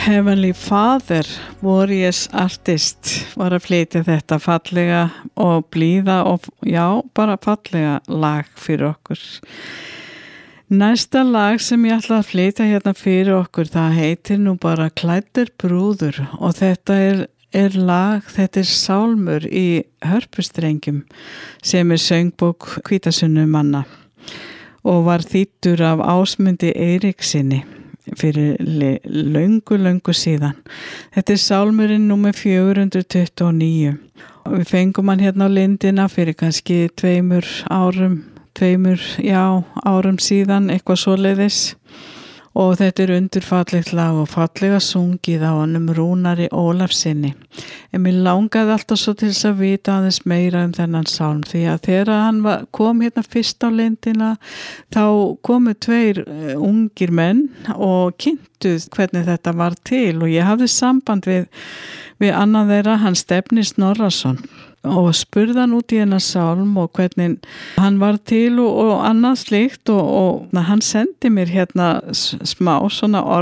Heavenly Father, Warriors Artist var að flytja þetta fallega og blíða og já, bara fallega lag fyrir okkur. Næsta lag sem ég ætla að flytja hérna fyrir okkur, það heitir nú bara Klæddur brúður og þetta er lag, þetta er sálmur í hörpustrengjum sem er söngbók Hvítasunnumanna og var þýddur af Ásmundi Eiríkssyni fyrir löngu síðan. Þetta er sálmurinn númer 429 og við fengum hann hérna á Lindina fyrir kannski 2 árum síðan, eitthvað svoleiðis. Og þetta er undurfallegt lag og fallega sungið á honum Rúnari Ólafssyni. En mér langaði alltaf svo til þess að vita aðeins meira þennan sálm því að þegar hann kom hérna fyrst á Lindina þá komu 2 ungir menn og kynntuð hvernig þetta var til og ég hafði samband við annan þeirra, hann Stefni Snorrason og spurði hann út í hennar sálm og hvernig hann var til og annað slíkt og hann sendi mér hérna smá svona